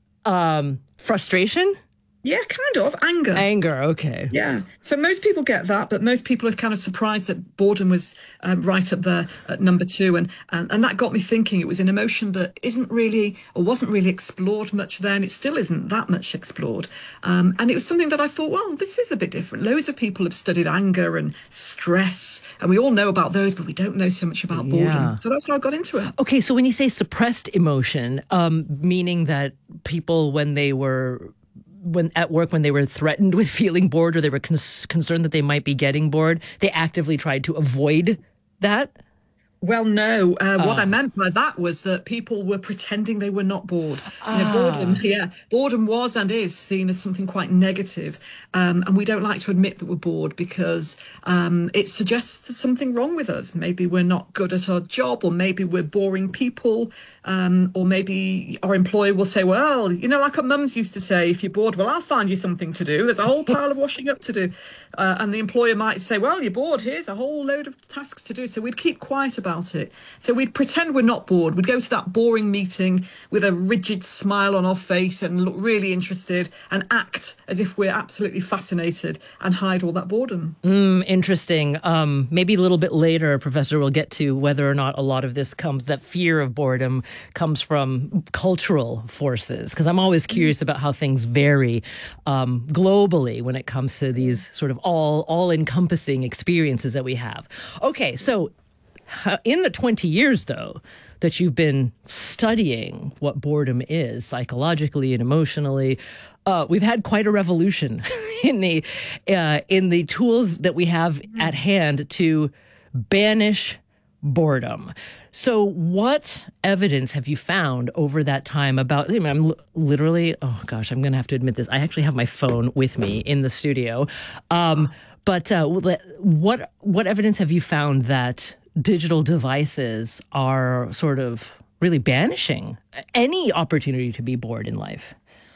[SPEAKER 1] Um, frustration?
[SPEAKER 3] Yeah, kind of. Anger.
[SPEAKER 1] Anger, okay.
[SPEAKER 3] Yeah. So most people get that, but most people are kind of surprised that boredom was um, right up there at number two. And, and and that got me thinking. It was an emotion that isn't really, or wasn't really explored much then. It still isn't that much explored. Um, and it was something that I thought, well, this is a bit different. Loads of people have studied anger and stress, and we all know about those, but we don't know so much about boredom.
[SPEAKER 1] Yeah.
[SPEAKER 3] So that's how I got into it.
[SPEAKER 1] Okay, so when you say suppressed emotion, um, meaning that people, when they were... when at work, when they were threatened with feeling bored or they were con- concerned that they might be getting bored, they actively tried to avoid that?
[SPEAKER 3] Well, no. Uh,
[SPEAKER 1] Uh.
[SPEAKER 3] What I meant by that was that people were pretending they were not bored. You know,
[SPEAKER 1] Ah.
[SPEAKER 3] boredom, yeah, boredom was and is seen as something quite negative, um, and we don't like to admit that we're bored because um, it suggests there's something wrong with us. Maybe we're not good at our job, or maybe we're boring people, um, or maybe our employer will say, "Well, you know, like our mums used to say, if you're bored, well, I'll find you something to do. There's a whole pile of washing up to do," uh, and the employer might say, "Well, you're bored. Here's a whole load of tasks to do." So we'd keep quiet about it. So we'd pretend we're not bored. We'd go to that boring meeting with a rigid smile on our face and look really interested and act as if we're absolutely fascinated and hide all that boredom.
[SPEAKER 1] Mm, interesting. Um, maybe a little bit later, Professor, we'll get to whether or not a lot of this comes, that fear of boredom comes from cultural forces, because I'm always curious about how things vary um, globally when it comes to these sort of all, all-encompassing experiences that we have. Okay, so in the twenty years, though, that you've been studying what boredom is psychologically and emotionally, uh, we've had quite a revolution in the uh, in the tools that we have at hand to banish boredom. So what evidence have you found over that time about, I mean, I'm literally, oh gosh, I'm going to have to admit this. I actually have my phone with me in the studio. Um, but uh, what what evidence have you found that digital devices are sort of really banishing any opportunity to be bored in life.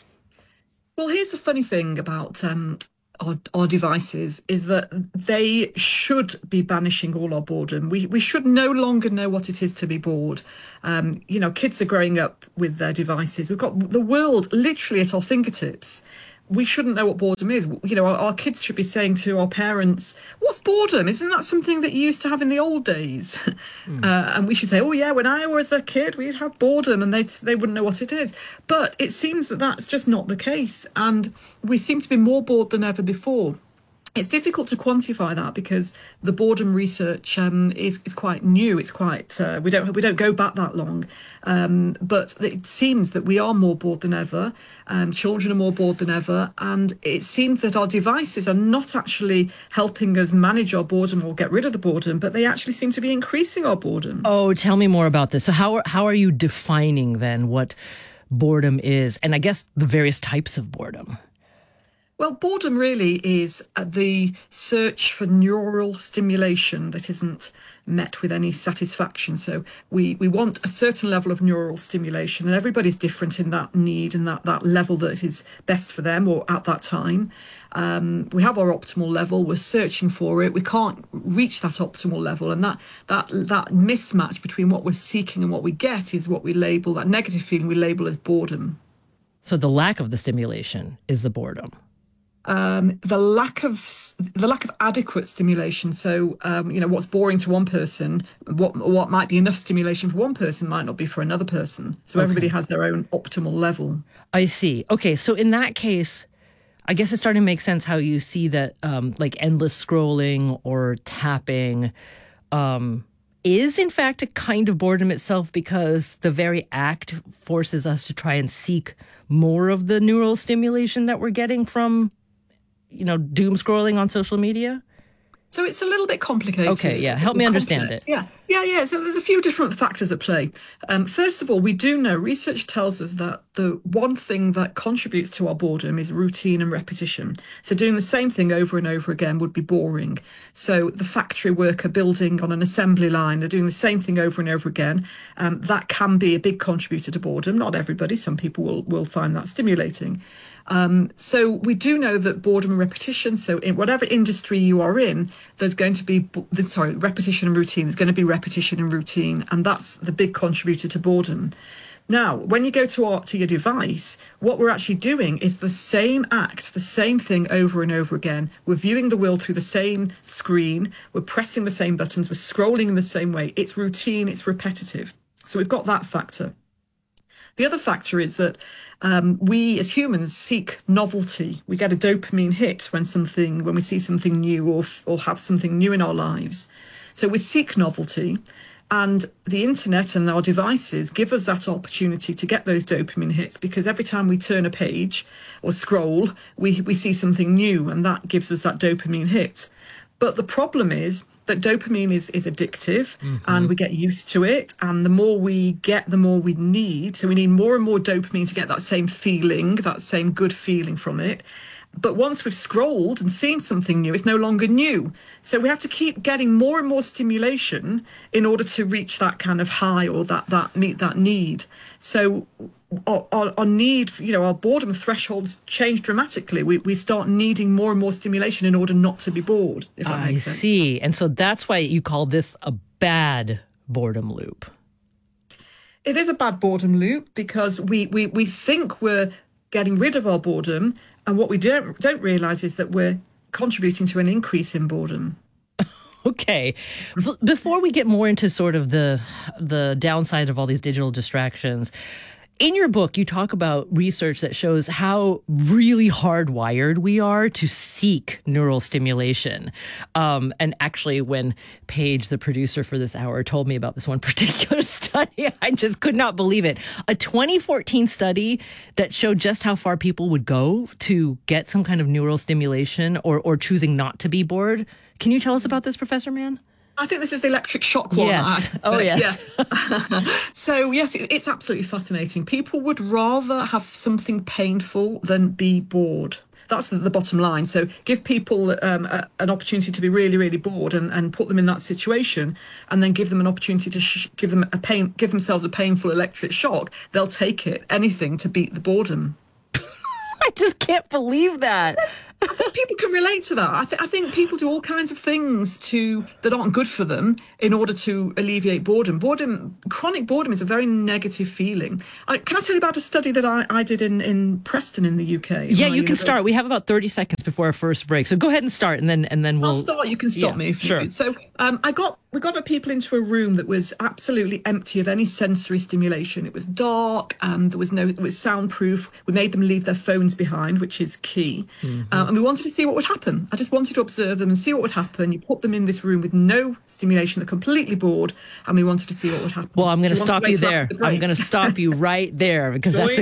[SPEAKER 3] Well, here's the funny thing about um, our, our devices is that they should be banishing all our boredom. We we should no longer know what it is to be bored. Um, you know, kids are growing up with their devices. We've got the world literally at our fingertips. We shouldn't know what boredom is. You know, our, our kids should be saying to our parents, "What's boredom? Isn't that something that you used to have in the old days?" Mm. Uh, and we should say, "Oh yeah, when I was a kid, we'd have boredom," and they they wouldn't know what it is. But it seems that that's just not the case, and we seem to be more bored than ever before. It's difficult to quantify that because the boredom research um, is is quite new. It's quite uh, we don't we don't go back that long, um, but it seems that we are more bored than ever. Um, children are more bored than ever, and it seems that our devices are not actually helping us manage our boredom or get rid of the boredom, but they actually seem to be increasing our boredom.
[SPEAKER 1] Oh, tell me more about this. So how are, how are you defining then what boredom is, and I guess the various types of boredom?
[SPEAKER 3] Well, boredom really is the search for neural stimulation that isn't met with any satisfaction. So we, we want a certain level of neural stimulation, and everybody's different in that need and that, that level that is best for them or at that time. Um, we have our optimal level, we're searching for it, we can't reach that optimal level, and that, that, that mismatch between what we're seeking and what we get is what we label, that negative feeling we label as boredom.
[SPEAKER 1] So the lack of the stimulation is the boredom.
[SPEAKER 3] Um, the lack of the lack of adequate stimulation. So, um, you know, what's boring to one person, what what might be enough stimulation for one person might not be for another person. So okay. Everybody has their own optimal level.
[SPEAKER 1] I see. Okay, so in that case, I guess it's starting to make sense how you see that, um, like endless scrolling or tapping, um, is in fact a kind of boredom itself, because the very act forces us to try and seek more of the neural stimulation that we're getting from, you know, doom scrolling on social media?
[SPEAKER 3] So it's a little bit complicated.
[SPEAKER 1] Okay, yeah. Help me understand
[SPEAKER 3] complex.
[SPEAKER 1] it.
[SPEAKER 3] Yeah, yeah, yeah. So there's a few different factors at play. Um, first of all, we do know, research tells us that the one thing that contributes to our boredom is routine and repetition. So doing the same thing over and over again would be boring. So the factory worker building on an assembly line, they're doing the same thing over and over again. Um, that can be a big contributor to boredom. Not everybody. Some people will, will find that stimulating. Um, so we do know that boredom and repetition, so in whatever industry you are in, there's going to be, sorry, repetition and routine, there's going to be repetition and routine, and that's the big contributor to boredom. Now, when you go to, our, to your device, what we're actually doing is the same act, the same thing over and over again. We're viewing the world through the same screen, we're pressing the same buttons, we're scrolling in the same way. It's routine, it's repetitive. So we've got that factor. The other factor is that um, we as humans seek novelty. We get a dopamine hit when something, when we see something new or or have something new in our lives. So we seek novelty, and the internet and our devices give us that opportunity to get those dopamine hits, because every time we turn a page or scroll, we we see something new, and that gives us that dopamine hit. But the problem is that dopamine is, is addictive, mm-hmm. and we get used to it. And the more we get, the more we need. So we need more and more dopamine to get that same feeling, that same good feeling from it. But once we've scrolled and seen something new, it's no longer new. So we have to keep getting more and more stimulation in order to reach that kind of high or that, that meet that need. So our, our, our need, you know, our boredom thresholds change dramatically. We we start needing more and more stimulation in order not to be bored, if that
[SPEAKER 1] I
[SPEAKER 3] makes sense.
[SPEAKER 1] I see. And so that's why you call this a bad boredom loop.
[SPEAKER 3] It is a bad boredom loop because we, we, we think we're getting rid of our boredom, and what we don't don't realise is that we're contributing to an increase in boredom.
[SPEAKER 1] Okay. Before we get more into sort of the the downside of all these digital distractions, in your book, you talk about research that shows how really hardwired we are to seek neural stimulation. Um, and actually, when Paige, the producer for this hour, told me about this one particular study, I just could not believe it. A twenty fourteen study that showed just how far people would go to get some kind of neural stimulation or, or choosing not to be bored. Can you tell us about this, Professor Mann?
[SPEAKER 3] I think this is the electric shock one.
[SPEAKER 1] Yes. Oh, yes.
[SPEAKER 3] Yeah. So, yes, it, it's absolutely fascinating. People would rather have something painful than be bored. That's the, the bottom line. So give people um, a, an opportunity to be really, really bored and, and put them in that situation, and then give them an opportunity to sh- give them a pain, give themselves a painful electric shock. They'll take it, anything to beat the boredom.
[SPEAKER 1] I just can't believe that.
[SPEAKER 3] I think people can relate to that. I, th- I think people do all kinds of things to that aren't good for them in order to alleviate boredom. Boredom, chronic boredom, is a very negative feeling. I, can I tell you about a study that I, I did in, in Preston in the U K?
[SPEAKER 1] Yeah, you can start. We have about thirty seconds before our first break, so go ahead and start, and then and then we'll
[SPEAKER 3] I'll start. You can stop
[SPEAKER 1] yeah,
[SPEAKER 3] me if
[SPEAKER 1] sure.
[SPEAKER 3] you. So um, I got we got people into a room that was absolutely empty of any sensory stimulation. It was dark. Um, there was no. It was soundproof. We made them leave their phones behind, which is key. Mm-hmm. Um, and we wanted to see what would happen. I just wanted to observe them and see what would happen. You put them in this room with no stimulation. They're completely bored, and we wanted to see what would happen.
[SPEAKER 1] Well, I'm going to
[SPEAKER 3] Do you want
[SPEAKER 1] stop
[SPEAKER 3] to
[SPEAKER 1] you
[SPEAKER 3] wait till
[SPEAKER 1] there.
[SPEAKER 3] after the
[SPEAKER 1] I'm
[SPEAKER 3] break?
[SPEAKER 1] going to stop you right there because that's a